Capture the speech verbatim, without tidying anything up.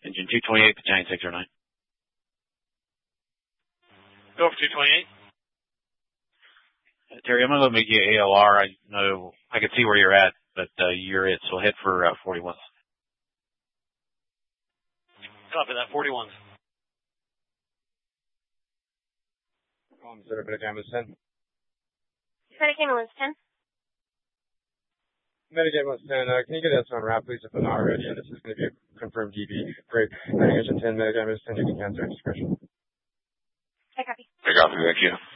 Engine two twenty-eight, battalion six oh nine. Go for two twenty-eight. Uh, Terry, I'm going to make you A L R. I know, I can see where you're at, but uh, you're it, so head for uh, forty-one. Copy that, forty-one. Um, zero, Battalion was ten. Battalion was ten. Battalion was ten. Uh, can you get us on route, please, if I'm not already? And this is going to be a confirmed D B. Great. Engine ten, Battalion was ten. You can cancel your discretion. I copy. I copy, thank you.